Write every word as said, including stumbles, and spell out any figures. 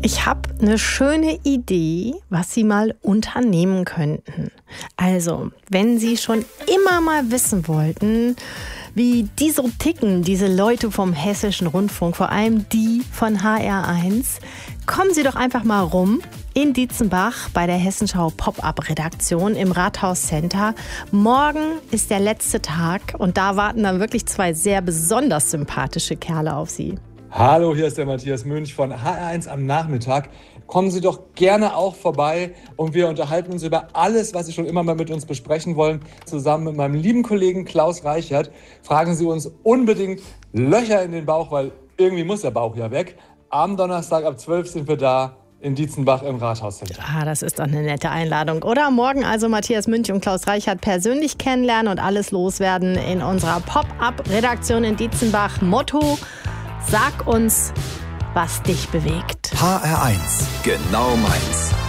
Ich habe eine schöne Idee, was Sie mal unternehmen könnten. Also, wenn Sie schon immer mal wissen wollten, wie die so ticken, diese Leute vom Hessischen Rundfunk, vor allem die von H R eins, kommen Sie doch einfach mal rum in Dietzenbach bei der Hessenschau Pop-Up-Redaktion im Rathaus Center. Morgen ist der letzte Tag und da warten dann wirklich zwei sehr besonders sympathische Kerle auf Sie. Hallo, hier ist der Matthias Münch von H R eins am Nachmittag. Kommen Sie doch gerne auch vorbei und wir unterhalten uns über alles, was Sie schon immer mal mit uns besprechen wollen. Zusammen mit meinem lieben Kollegen Klaus Reichert fragen Sie uns unbedingt Löcher in den Bauch, weil irgendwie muss der Bauch ja weg. Am Donnerstag ab zwölf sind wir da in Dietzenbach im Rathauscenter. Ah, das ist doch eine nette Einladung. Oder morgen also Matthias Münch und Klaus Reichert persönlich kennenlernen und alles loswerden in unserer Pop-Up-Redaktion in Dietzenbach. Motto: Sag uns, was dich bewegt. H R eins, genau meins.